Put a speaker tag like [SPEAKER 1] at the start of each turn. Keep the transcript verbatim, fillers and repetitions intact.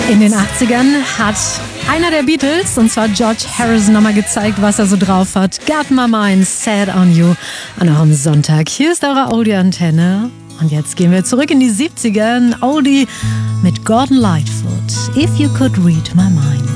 [SPEAKER 1] In den achtzigern hat einer der Beatles, und zwar George Harrison, nochmal gezeigt, was er so drauf hat. Got My Mind Set on You an eurem Sonntag. Hier ist eure Audioantenne. Und jetzt gehen wir zurück in die siebziger. Ein Oldie mit Gordon Lightfoot. If You Could Read My Mind.